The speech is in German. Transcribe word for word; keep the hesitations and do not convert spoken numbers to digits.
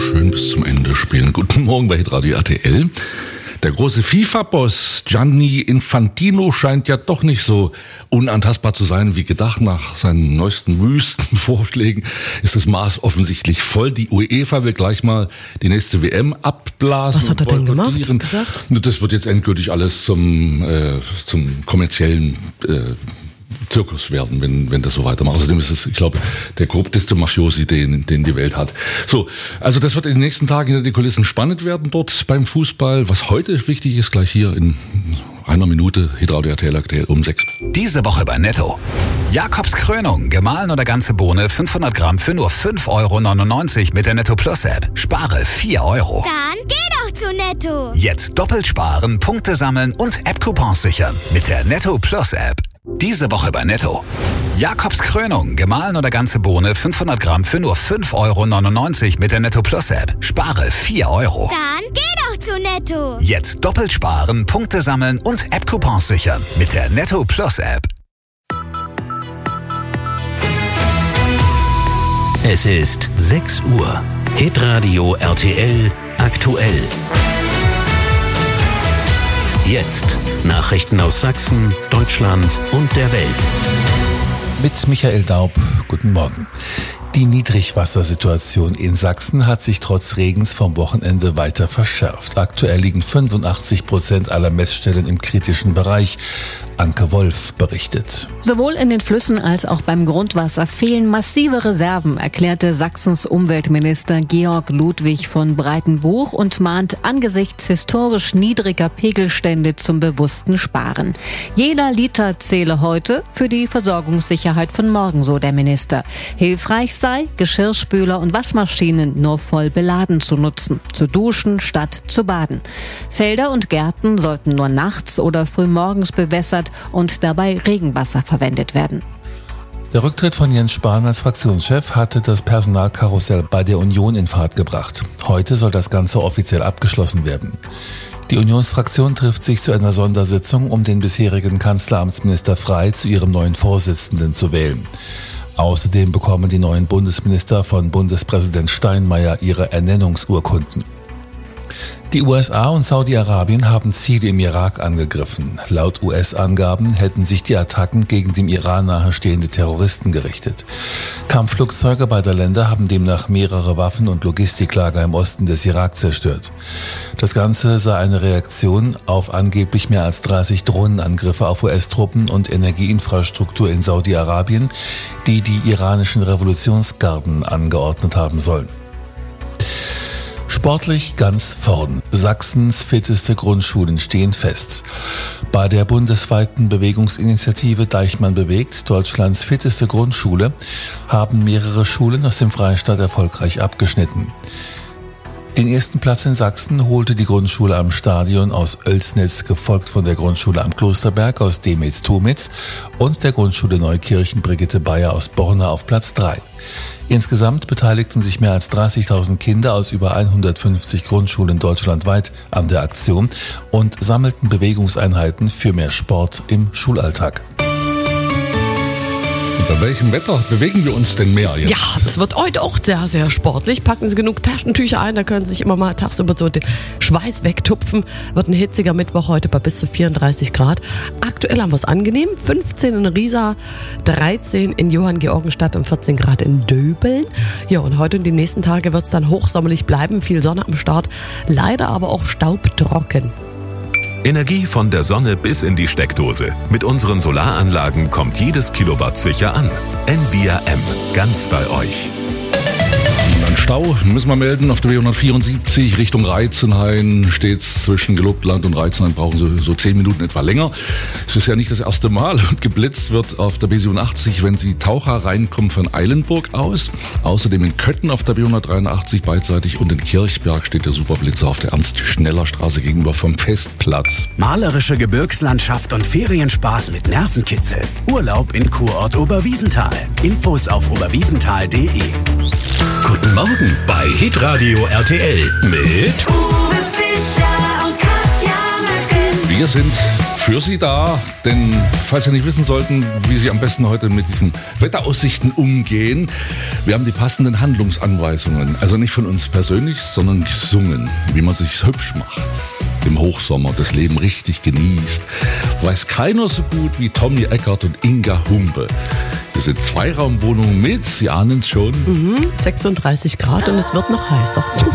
schön bis zum Ende spielen. Guten Morgen bei Hitradio R T L. Der große FIFA-Boss Gianni Infantino scheint ja doch nicht so unantastbar zu sein wie gedacht. Nach seinen neuesten wüsten Vorschlägen ist das Maß offensichtlich voll. Die UEFA will gleich mal die nächste W M abblasen. Was hat er denn gemacht? Gesagt? Das wird jetzt endgültig alles zum, äh, zum kommerziellen äh, Zirkus werden, wenn, wenn das so weitermacht. Außerdem ist es, ich glaube, der korrupteste Mafiosi, den, den die Welt hat. So, also das wird in den nächsten Tagen hinter die Kulissen spannend werden dort beim Fußball. Was heute wichtig ist, gleich hier in einer Minute, Hitradio R T L aktuell um sechs. Diese Woche bei Netto. Jakobs Krönung, gemahlen oder ganze Bohne, fünfhundert Gramm für nur fünf Euro neunundneunzig mit der Netto Plus App. Spare vier Euro. Dann geh doch zu Netto. Jetzt doppelt sparen, Punkte sammeln und App-Coupons sichern mit der Netto Plus App. Diese Woche bei Netto. Jakobs Krönung, gemahlen oder ganze Bohne, fünfhundert Gramm für nur fünf Euro neunundneunzig mit der Netto Plus App. Spare vier Euro. Dann geh doch zu Netto. Jetzt doppelt sparen, Punkte sammeln und App-Coupons sichern mit der Netto Plus App. Es ist sechs Uhr. Hitradio R T L aktuell. Jetzt Nachrichten aus Sachsen, Deutschland und der Welt. Mit Michael Daub, guten Morgen. Die Niedrigwassersituation in Sachsen hat sich trotz Regens vom Wochenende weiter verschärft. Aktuell liegen fünfundachtzig Prozent aller Messstellen im kritischen Bereich. Anke Wolf berichtet. Sowohl in den Flüssen als auch beim Grundwasser fehlen massive Reserven, erklärte Sachsens Umweltminister Georg Ludwig von Breitenbuch und mahnt angesichts historisch niedriger Pegelstände zum bewussten Sparen. Jeder Liter zähle heute für die Versorgungssicherheit von morgen, so der Minister. Hilfreich sei, Geschirrspüler und Waschmaschinen nur voll beladen zu nutzen, zu duschen statt zu baden. Felder und Gärten sollten nur nachts oder frühmorgens bewässert und dabei Regenwasser verwendet werden. Der Rücktritt von Jens Spahn als Fraktionschef hatte das Personalkarussell bei der Union in Fahrt gebracht. Heute soll das Ganze offiziell abgeschlossen werden. Die Unionsfraktion trifft sich zu einer Sondersitzung, um den bisherigen Kanzleramtsminister Frey zu ihrem neuen Vorsitzenden zu wählen. Außerdem bekommen die neuen Bundesminister von Bundespräsident Steinmeier ihre Ernennungsurkunden. Die U S A und Saudi-Arabien haben Ziele im Irak angegriffen. Laut U S-Angaben hätten sich die Attacken gegen dem Iran nahestehende Terroristen gerichtet. Kampfflugzeuge beider Länder haben demnach mehrere Waffen- und Logistiklager im Osten des Irak zerstört. Das Ganze sei eine Reaktion auf angeblich mehr als dreißig Drohnenangriffe auf U S-Truppen und Energieinfrastruktur in Saudi-Arabien, die die iranischen Revolutionsgarden angeordnet haben sollen. Sportlich ganz vorn. Sachsens fitteste Grundschulen stehen fest. Bei der bundesweiten Bewegungsinitiative Deichmann bewegt, Deutschlands fitteste Grundschule, haben mehrere Schulen aus dem Freistaat erfolgreich abgeschnitten. Den ersten Platz in Sachsen holte die Grundschule am Stadion aus Oelsnitz, gefolgt von der Grundschule am Klosterberg aus Demitz-Tumitz und der Grundschule Neukirchen Brigitte Bayer aus Borna auf Platz drei. Insgesamt beteiligten sich mehr als dreißigtausend Kinder aus über hundertfünfzig Grundschulen deutschlandweit an der Aktion und sammelten Bewegungseinheiten für mehr Sport im Schulalltag. Bei welchem Wetter bewegen wir uns denn mehr jetzt? Ja, es wird heute auch sehr, sehr sportlich. Packen Sie genug Taschentücher ein, da können Sie sich immer mal tagsüber so den Schweiß wegtupfen. Wird ein hitziger Mittwoch heute bei bis zu vierunddreißig Grad. Aktuell haben wir es angenehm. fünfzehn in Riesa, dreizehn in Johanngeorgenstadt und vierzehn Grad in Döbeln. Ja, und heute und die nächsten Tage wird es dann hochsommerlich bleiben. Viel Sonne am Start. Leider aber auch staubtrocken. Energie von der Sonne bis in die Steckdose. Mit unseren Solaranlagen kommt jedes Kilowatt sicher an. Envia M, ganz bei euch. Ein Stau müssen wir melden auf der B hundertvierundsiebzig Richtung Reitzenhain. Stets zwischen Gelobtland und Reitzenhain brauchen Sie so zehn Minuten etwa länger. Es ist ja nicht das erste Mal. Geblitzt wird auf der B siebenundachtzig, wenn Sie Taucher reinkommen von Eilenburg aus. Außerdem in Köthen auf der B hundertdreiundachtzig beidseitig und in Kirchberg steht der Superblitzer auf der Ernst-Schneller-Straße gegenüber vom Festplatz. Malerische Gebirgslandschaft und Ferienspaß mit Nervenkitzel. Urlaub in Kurort Oberwiesenthal. Infos auf oberwiesenthal punkt de. Guten Morgen bei Hitradio R T L mit Uwe Fischer und Katja Möcken. Wir sind für Sie da, denn falls Sie nicht wissen sollten, wie Sie am besten heute mit diesen Wetteraussichten umgehen, wir haben die passenden Handlungsanweisungen, also nicht von uns persönlich, sondern gesungen, wie man sich hübsch macht. Im Hochsommer das Leben richtig genießt, weiß keiner so gut wie Tommy Eckert und Inga Humpe. Das sind Zweiraumwohnungen mit, Sie ahnen es schon, Mhm, sechsunddreißig Grad und es wird noch heißer.